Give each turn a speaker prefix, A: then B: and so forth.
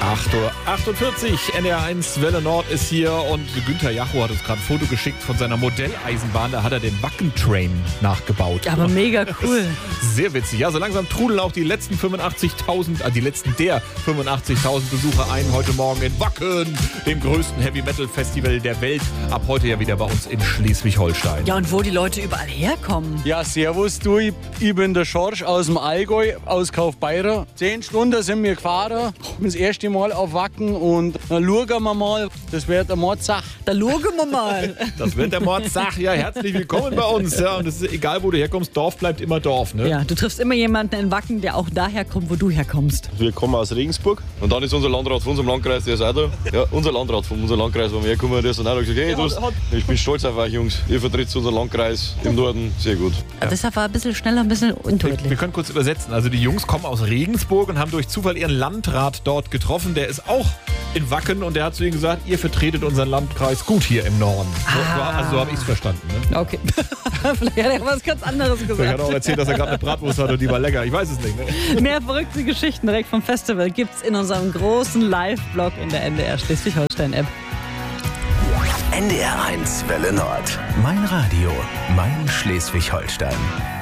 A: 8:48 Uhr, NDR1 Welle Nord ist hier und Günther Jacho hat uns gerade ein Foto geschickt von seiner Modelleisenbahn. Da hat er den Wacken-Train nachgebaut.
B: Aber mega cool.
A: Sehr witzig. Ja, so langsam trudeln auch die letzten 85.000, die letzten der 85.000 Besucher ein. Heute Morgen in Wacken, dem größten Heavy-Metal-Festival der Welt. Ab heute ja wieder bei uns in Schleswig-Holstein.
B: Ja, und wo die Leute überall herkommen.
C: Ja, servus du, ich bin der Schorsch aus dem Allgäu, aus Kaufbeuren. 10 Stunden sind wir gefahren, das erste Mal auf Wacken und dann schauen wir mal, das wird eine Mordssache.
B: Da schauen wir mal.
A: Das wird der Mordsach. Ja, herzlich willkommen bei uns. Ja, und es ist egal, wo du herkommst, Dorf bleibt immer Dorf. Ne?
B: Ja, du triffst immer jemanden in Wacken, der auch daher kommt, wo du herkommst.
D: Wir kommen aus Regensburg und dann ist unser Landrat von unserem Landkreis, der ist auch da. Ja, unser Landrat von unserem Landkreis, wo wir herkommen, der ist dann auch gesagt, hey, ich bin stolz auf euch Jungs, ihr vertritt unseren Landkreis im Norden sehr gut.
B: Ja. Deshalb war ein bisschen schneller, ein bisschen undeutlich.
A: Wir können kurz übersetzen. Also die Jungs kommen aus Regensburg und haben durch Zufall ihren Landrat dort getroffen. Der ist auch in Wacken und der hat zu ihnen gesagt, ihr vertretet unseren Landkreis gut hier im Norden. So habe ich es verstanden. Ne?
B: Okay. Vielleicht hat er was ganz anderes gesagt.
A: Vielleicht hat er auch erzählt, dass er gerade eine Bratwurst hat und die war lecker. Ich weiß es nicht. Ne?
B: Mehr verrückte Geschichten direkt vom Festival gibt's in unserem großen Live-Blog in der NDR Schleswig-Holstein-App.
E: NDR1 Welle Nord. Mein Radio, mein Schleswig-Holstein.